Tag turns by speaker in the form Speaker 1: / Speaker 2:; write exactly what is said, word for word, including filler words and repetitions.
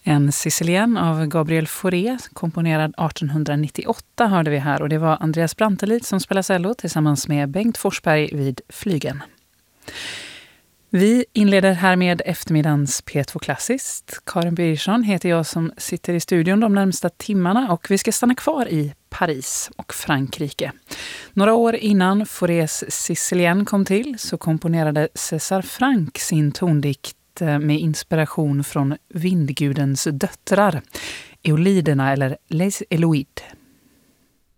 Speaker 1: En Sicilien av Gabriel Fauré, komponerad artonhundranittioåtta, hörde vi här, och det var Andreas Brantelid som spelar cello tillsammans med Bengt Forsberg vid flygeln. Vi inleder här med eftermiddagens P två Klassiskt. Karin Birgersson heter jag som sitter i studion de närmsta timmarna, och vi ska stanna kvar i Paris och Frankrike. Några år innan Faurés Sicilien kom till så komponerade César Franck sin tondikt med inspiration från vindgudens döttrar, Eoliderna eller Les Eloides.